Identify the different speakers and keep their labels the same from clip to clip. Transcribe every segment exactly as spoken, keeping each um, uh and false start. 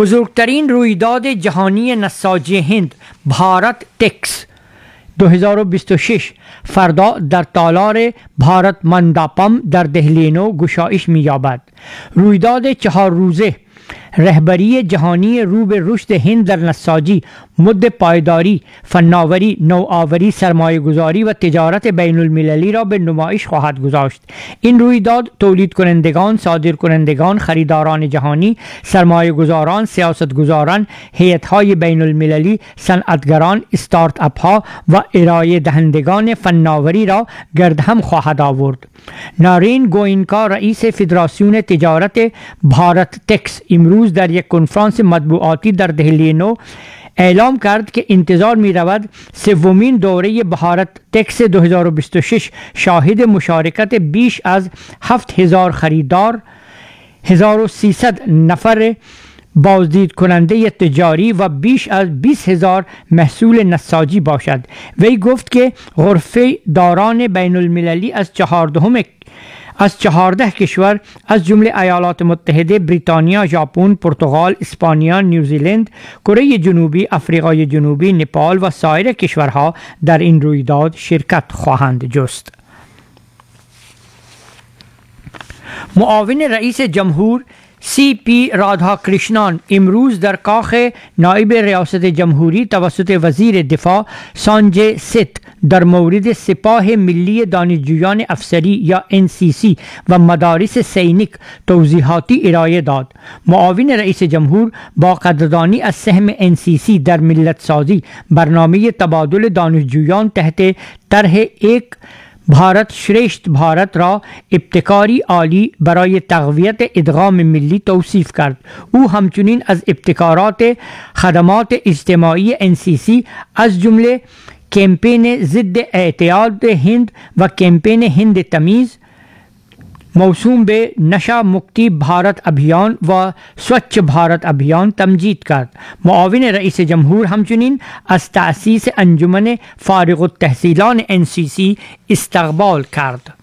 Speaker 1: بزرگترین رویداد جهانی نساجی هند بھارت ٹیکس دو هزار و بیست و شش فردا در تالار بھارت منداپم در دهلی نو گشایش می‌یابد. رویداد چهار روزه رهبری جهانی رو به رشد هند در نساجی، مد پایداری، فناوری، نوآوری، سرمایه گذاری و تجارت بین المللی را به نمایش خواهد گذاشت. این رویداد تولید کنندگان، صادر کنندگان، خریداران جهانی، سرمایه گذاران، سیاست گذاران، هیئت های بین المللی، صنعتگران، استارت اپ ها و ارائه دهندگان فناوری را گرد هم خواهد آورد. نارین گوینکا رئیس فدراسیون تجارت بھارت ٹیکس امروز در یک کنفرانس مطبوعاتی در دهلی نو اعلام کرد که انتظار می رود سومین دوره بھارت ٹیکس دو هزار و بیست و شش شاهد مشارکت بیش از هفت هزار خریدار، هزار و سیصد نفر بازدید کننده تجاری و بیش از بیست هزار محصول نساجی باشد. وی گفت که غرفه داران بین المللی از چهاردهم از چهارده کشور از جمله ایالات متحده، بریتانیا، ژاپن، پرتغال، اسپانیا، نیوزیلند، کره جنوبی، آفریقای جنوبی، نپال و سایر کشورها در این رویداد شرکت خواهند جست. معاون رئیس جمهور سی پی رادها کرشنان امروز در کاخ نایب ریاست جمهوری توسط وزیر دفاع سانجی ست در مورد سپاه ملی دانشجویان افسری یا ان سی سی و مدارس سینیک توضیحاتی ارائه داد. معاون رئیس جمهور با قدردانی از سهم ان سی سی در ملت سازی برنامه تبادل دانشجویان تحت طرح ایک بھارت شریشت بھارت را ابتکاری عالی برای تقویت ادغام ملی توصیف کرد. او همچنین از ابتکارات خدمات اجتماعی ان سی سی از جمله کمپین ضد اعتیاد هند و کمپین هند تمیز موسوم به نشا مکتی بھارت ابھیان و سوچھ بھارت ابھیان تمجید کرد. معاون رئیس جمهور همچنین از تأسیس انجمن فارغ التحصیلان ان سی سی استقبال کرد.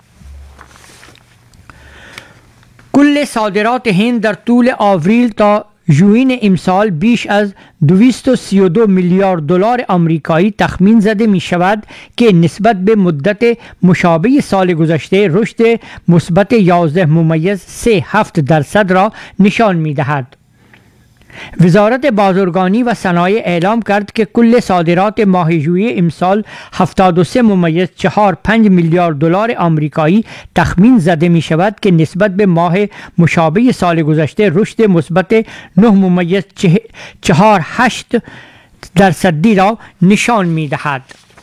Speaker 1: کل صادرات هند در طول آوریل تا ژوئین امسال بیش از دویست و سی و دو میلیارد دلار آمریکایی تخمین زده می شود که نسبت به مدت مشابه سال گذشته رشد مثبت یازده ممیز سه هفت درصد را نشان می دهد. وزارت بازرگانی و صنایع اعلام کرد که کل صادرات ماه ژوئیه امسال هفتاد و سه ممیز چهار پنج میلیارد دلار آمریکایی تخمین زده می شود که نسبت به ماه مشابه سال گذشته رشد مثبت نه ممیز چهار هشت درصدی را نشان می دهد.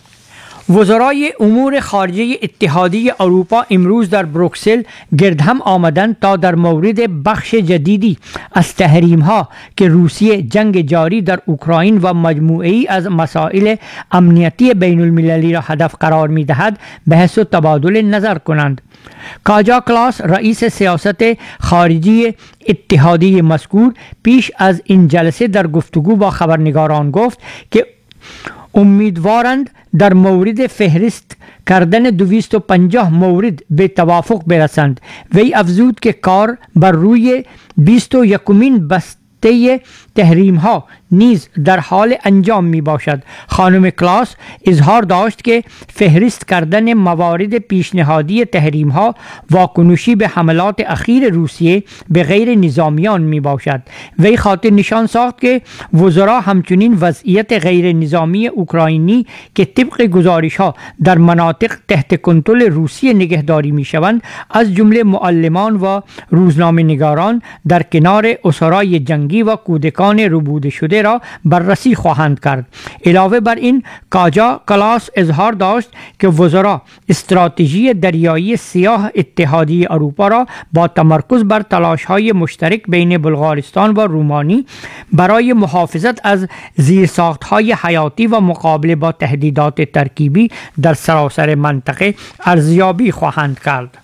Speaker 1: وزرای امور خارجه اتحادیه اروپا امروز در بروکسل گرد هم آمدند تا در مورد بخش جدیدی از تحریم ها که روسیه جنگ جاری در اوکراین و مجموعه‌ای از مسائل امنیتی بین المللی را هدف قرار می دهد بحث و تبادل نظر کنند. کاجا کلاس رئیس سیاست خارجی اتحادیه مذکور پیش از این جلسه در گفتگو با خبرنگاران گفت که امیدوارند در مورد فهرست کردن دویست و پنجاه مورد به توافق برسند. وی افزود که کار بر روی بیست و یکمین بسته تحریم ها نیز در حال انجام می باشد. خانم کلاس اظهار داشت که فهرست کردن موارد پیشنهادی تحریم ها واکنشی به حملات اخیر روسیه به غیر نظامیان می باشد. وی خاطر نشان ساخت که وزرا همچنین وضعیت غیر نظامی اوکراینی که طبق گزارش ها در مناطق تحت کنترل روسیه نگهداری می شوند از جمله معلمان و روزنامه نگاران در کنار اسرای جنگی و کودکان ربوده شده را بررسی خواهند کرد. علاوه بر این کاجا کلاس اظهار داشت که وزرا استراتژی دریایی سیاه اتحادیه اروپا را با تمرکز بر تلاش‌های مشترک بین بلغارستان و رومانی برای محافظت از زیرساخت‌های حیاتی و مقابله با تهدیدات ترکیبی در سراسر منطقه ارزیابی خواهند کرد.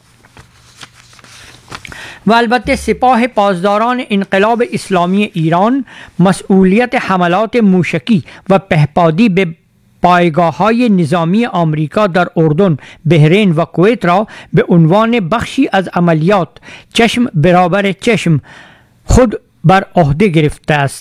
Speaker 1: و البته سپاه پاسداران انقلاب اسلامی ایران مسئولیت حملات موشکی و پهپادی به پایگاه‌های نظامی آمریکا در اردن، بحرین و کویت را به عنوان بخشی از عملیات چشم برابر چشم خود بر عهده گرفته است.